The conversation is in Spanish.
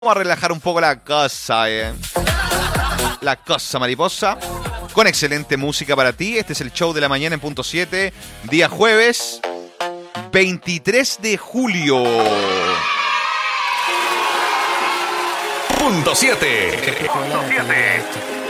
Vamos a relajar un poco la cosa, la cosa mariposa. Con excelente música para ti. Este es el show de la mañana en punto 7. Día jueves 23 de julio. Punto 7.